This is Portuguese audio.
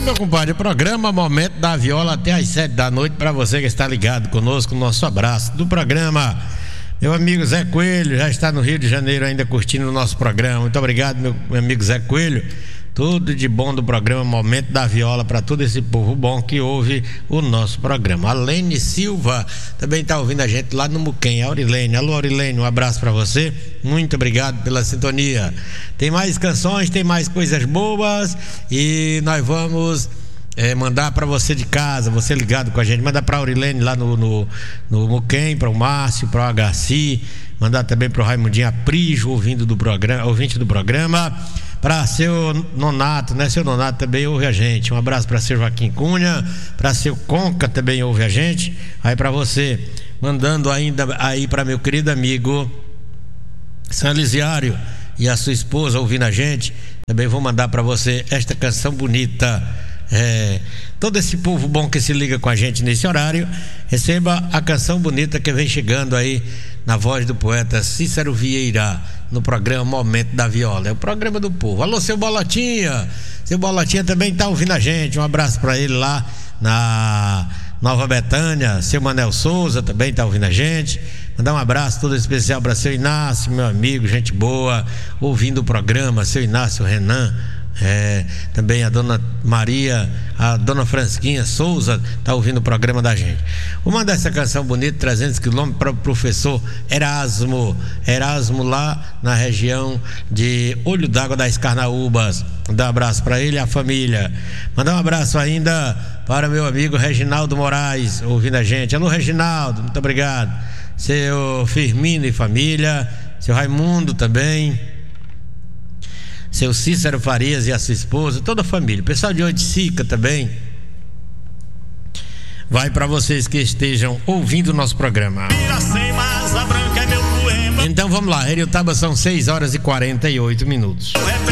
meu compadre, o programa Momento da Viola até às 7 da noite, para você que está ligado conosco, nosso abraço do programa. Meu amigo Zé Coelho já está no Rio de Janeiro ainda curtindo o nosso programa. Muito obrigado, meu amigo Zé Coelho. Tudo de bom do programa Momento da Viola para todo esse povo bom que ouve o nosso programa. A Lene Silva também está ouvindo a gente lá no Muquem. Aurilene, alô Aurilene, um abraço para você. Muito obrigado pela sintonia. Tem mais canções, tem mais coisas boas e nós vamos mandar para você de casa, você ligado com a gente, mandar para a Aurilene lá no Muquem, para o Márcio, para o Agaci, mandar também para o Raimundinho Aprijo, ouvinte do programa, para seu Nonato, né? Seu Nonato também ouve a gente. Um abraço para seu Joaquim Cunha, para seu Conca também ouve a gente. Aí para você, mandando ainda aí para meu querido amigo São Elisiário e a sua esposa ouvindo a gente, também vou mandar para você esta canção bonita. Todo esse povo bom que se liga com a gente nesse horário, receba a canção bonita que vem chegando aí na voz do poeta Cícero Vieira, no programa Momento da Viola. É o programa do povo. Alô, seu Bolotinha. Seu Bolotinha também tá ouvindo a gente. Um abraço para ele lá na Nova Betânia. Seu Manel Souza também tá ouvindo a gente. Mandar um abraço todo especial para seu Inácio, meu amigo, gente boa, ouvindo o programa. Seu Inácio Renan. Também a dona Maria, a dona Fransquinha Souza tá ouvindo o programa da gente. Vou mandar essa canção bonita, 300 quilômetros, para o professor Erasmo lá na região de Olho d'Água das Carnaúbas. Mandar um abraço para ele e a família. Mandar um abraço ainda para meu amigo Reginaldo Moraes, ouvindo a gente. Alô Reginaldo, muito obrigado. Seu Firmino e família, seu Raimundo também, seu Cícero Farias e a sua esposa, toda a família, o pessoal de Oiticica também. Vai para vocês que estejam ouvindo o nosso programa. Então vamos lá, Heriotaba, são 6 horas e 48 minutos.